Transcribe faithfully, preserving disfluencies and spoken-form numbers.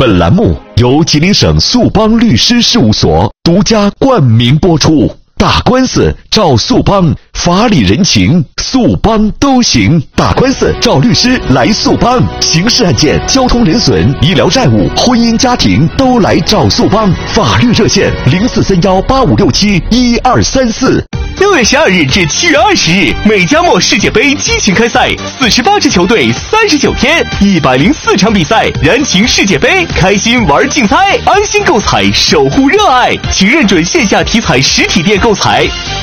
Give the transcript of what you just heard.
本栏目由吉林省速邦律师事务所独家冠名播出。打官司找速邦，法理人情速邦都行。打官司找律师来速邦，刑事案件、交通人损、医疗债务、婚姻家庭都来找速邦。法律热线零四三幺八五六七一二三四。 六月十二日至七月二十日，美加墨世界杯激情开赛，四十八支球队，三十九天，一百零四场比赛，燃情世界杯，开心玩竞猜，安心购彩，守护热爱，请认准线下体彩实体店购彩。